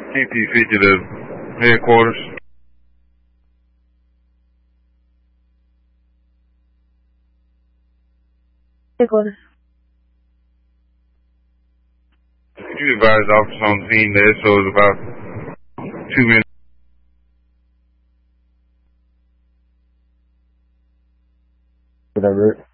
TTC to the headquarters. Headquarters. You advised the officer on the scene there, so it's about 2 minutes. Whatever.